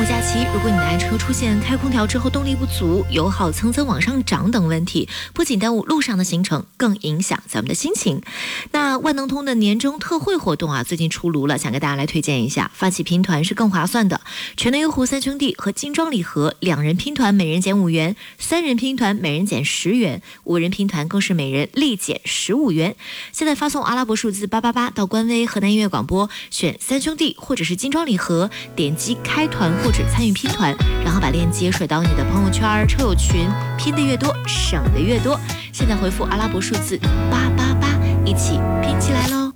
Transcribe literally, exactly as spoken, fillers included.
假期，如果你的爱车出现开空调之后动力不足、油耗蹭蹭往上涨等问题，不仅耽误路上的行程，更影响咱们的心情。那万能通的年终特惠活动啊，最近出炉了，想给大家来推荐一下。发起拼团是更划算的，全能优酷三兄弟和精装礼盒，两人拼团每人减五元，三人拼团每人减十元，五人拼团更是每人立减十五元。现在发送阿拉伯数字八八八到官微河南音乐广播，选三兄弟或者是精装礼盒，点击开团或者参与拼团，然后把链接甩到你的朋友圈、车友群，拼的越多，省的越多。现在回复阿拉伯数字八八八，一起拼起来喽！